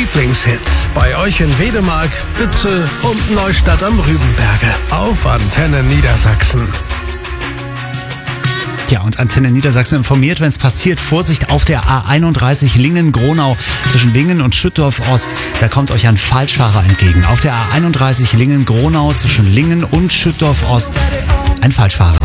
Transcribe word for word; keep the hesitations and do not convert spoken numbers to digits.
Lieblingshits. Bei euch in Wedemark, Bützow und Neustadt am Rübenberge. Auf Antenne Niedersachsen. Ja, und Antenne Niedersachsen informiert, wenn es passiert. Vorsicht auf der A einunddreißig Lingen-Gronau zwischen Lingen und Schüttorf-Ost. Da kommt euch ein Falschfahrer entgegen. Auf der A einunddreißig Lingen-Gronau zwischen Lingen und Schüttorf-Ost ein Falschfahrer.